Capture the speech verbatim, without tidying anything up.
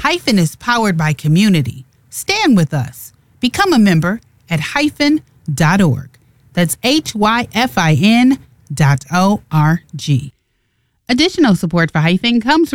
Hyphen is powered by community. Stand with us. Become a member at hyphen dot org. That's H Y F I N dot O R G. Additional support for Hyphen comes from